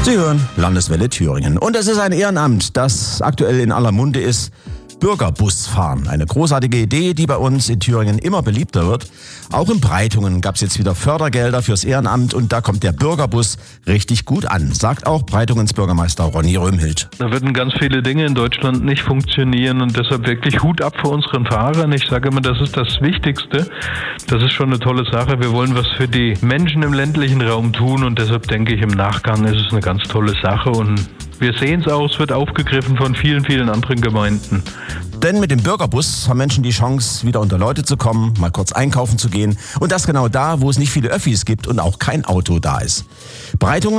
Sie hören Landeswelle Thüringen. Und es ist ein Ehrenamt, das aktuell in aller Munde ist. Bürgerbusfahren. Eine großartige Idee, die bei uns in Thüringen immer beliebter wird. Auch in Breitungen gab es jetzt wieder Fördergelder fürs Ehrenamt und da kommt der Bürgerbus richtig gut an, sagt auch Breitungens Bürgermeister Ronny Röhmhild. Da würden ganz viele Dinge in Deutschland nicht funktionieren und deshalb wirklich Hut ab vor unseren Fahrern. Ich sage immer, das ist das Wichtigste. Das ist schon eine tolle Sache. Wir wollen was für die Menschen im ländlichen Raum tun und deshalb denke ich, im Nachgang ist es eine ganz tolle Sache und wir sehen es auch, es wird aufgegriffen von vielen, vielen anderen Gemeinden. Denn mit dem Bürgerbus haben Menschen die Chance, wieder unter Leute zu kommen, mal kurz einkaufen zu gehen. Und das genau da, wo es nicht viele Öffis gibt und auch kein Auto da ist. Breitungen